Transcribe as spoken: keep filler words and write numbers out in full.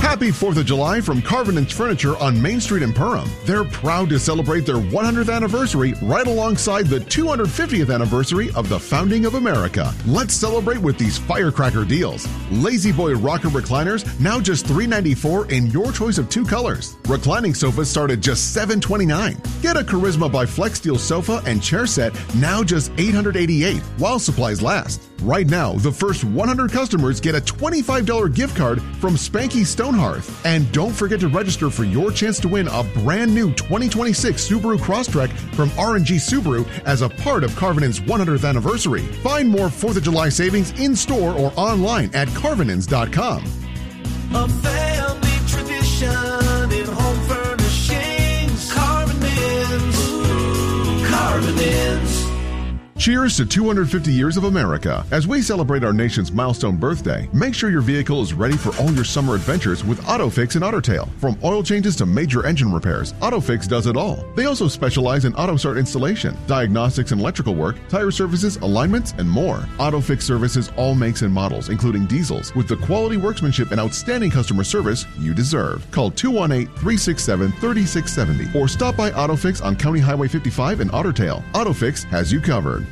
Happy fourth of July from Carvinens Furniture on Main Street in Perham. They're proud to celebrate their one hundredth anniversary right alongside the two hundred fiftieth anniversary of the founding of America. Let's celebrate with these firecracker deals. Lazy Boy rocker recliners, now just three hundred ninety-four dollars in your choice of two colors. Reclining sofas start at just seven hundred twenty-nine dollars. Get a Charisma by Flex Steel sofa and chair set, now just eight hundred eighty-eight dollars while supplies last. Right now, the first one hundred customers get a twenty-five dollars gift card from Spanky Stonehearth. And don't forget to register for your chance to win a brand new twenty twenty-six Subaru Crosstrek from R and G Subaru as a part of Carvinens' one hundredth anniversary. Find more fourth of July savings in store or online at carvinens dot com. A family tradition in home furnishings. Carvinens. Ooh, Carvinens. Cheers to two hundred fifty years of America. As we celebrate our nation's milestone birthday, make sure your vehicle is ready for all your summer adventures with AutoFix and Ottertail. From oil changes to major engine repairs, AutoFix does it all. They also specialize in auto start installation, diagnostics and electrical work, tire services, alignments, and more. AutoFix services all makes and models, including diesels, with the quality workmanship and outstanding customer service you deserve. Call two one eight, three six seven, three six seven zero or stop by AutoFix on County Highway fifty-five in Ottertail. AutoFix has you covered.